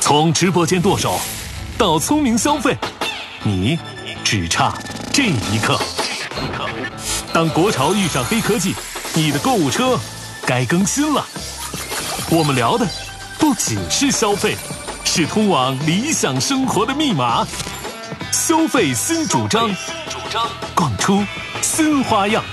从直播间剁手到聪明消费，你只差这一刻。当国潮遇上黑科技，你的购物车该更新了。我们聊的不仅是消费，是通往理想生活的密码。消费新主张，逛出新花样。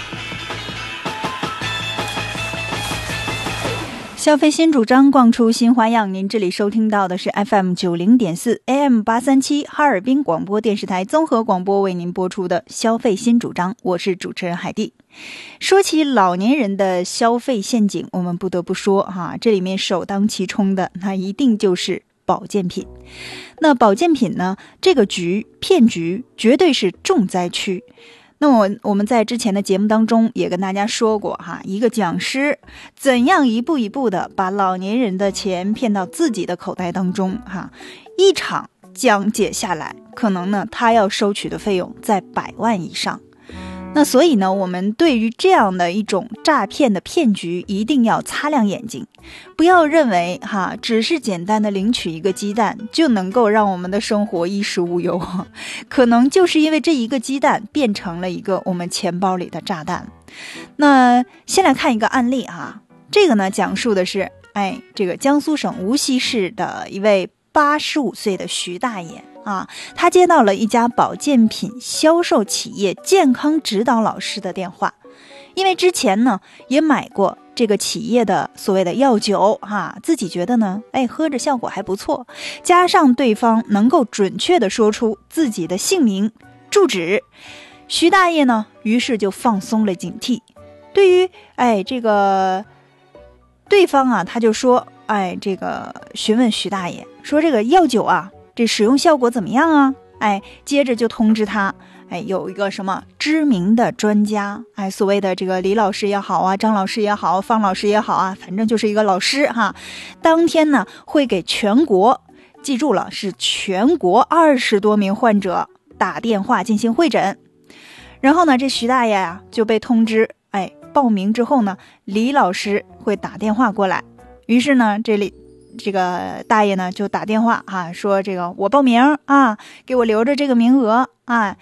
消费新主张，逛出新花样。您这里收听到的是 FM90.4 AM837 哈尔滨广播电视台综合广播为您播出的消费新主张，我是主持人海蒂。说起老年人的消费陷阱，我们不得不说这里面首当其冲的那一定就是保健品。那保健品呢，这个骗局绝对是重灾区。那么我们在之前的节目当中也跟大家说过一个讲师怎样一步一步的把老年人的钱骗到自己的口袋当中一场讲解下来，可能呢他要收取的费用在100万以上。那所以呢，我们对于这样的一种诈骗的骗局一定要擦亮眼睛，不要认为只是简单的领取一个鸡蛋就能够让我们的生活衣食无忧，可能就是因为这一个鸡蛋变成了一个我们钱包里的炸弹。那先来看一个案例这个呢讲述的是这个江苏省无锡市的一位85岁的徐大爷他接到了一家保健品销售企业健康指导老师的电话，因为之前呢也买过这个企业的所谓的药酒自己觉得呢喝着效果还不错，加上对方能够准确的说出自己的姓名住址，徐大爷呢于是就放松了警惕。对于这个对方他就说这个询问徐大爷说这个药酒这使用效果怎么样接着就通知他有一个什么知名的专家所谓的这个李老师也好张老师也好方老师也好反正就是一个老师当天呢会给全国，记住了是全国20多名患者打电话进行会诊。然后呢这徐大爷就被通知报名之后呢李老师会打电话过来。于是呢这个大爷呢就打电话说这个我报名给我留着这个名额